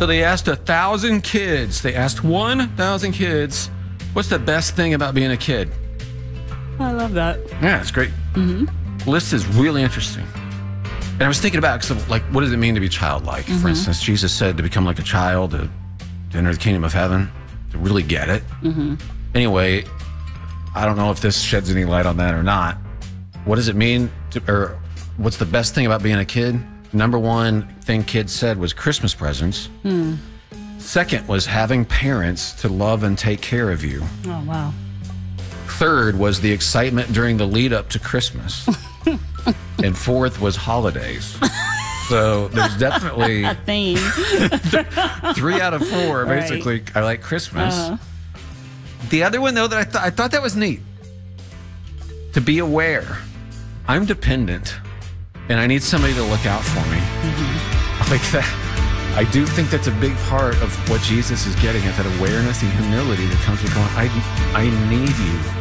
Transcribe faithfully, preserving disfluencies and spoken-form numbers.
So they asked a thousand kids. They asked one thousand kids, what's the best thing about being a kid? I love that. Yeah, it's great. Mm-hmm. List is really interesting. And I was thinking about, cause like, what does it mean to be childlike? Mm-hmm. For instance, Jesus said to become like a child, to, to enter the kingdom of heaven, to really get it. Mm-hmm. Anyway, I don't know if this sheds any light on that or not. What does it mean to, or what's the best thing about being a kid? Number one thing kids said was Christmas presents. Hmm. Second was having parents to love and take care of you. Oh, wow. Third was the excitement during the lead up to Christmas. And fourth was holidays. So there's definitely a theme. Three out of four, Right. basically, I like Christmas. Uh-huh. The other one, though, that I, th- I thought that was neat. To be aware. I'm dependent, and I need somebody to look out for me. Mm-hmm. Like that. I do think that's a big part of what Jesus is getting at, that awareness and humility that comes with going, I, I need you.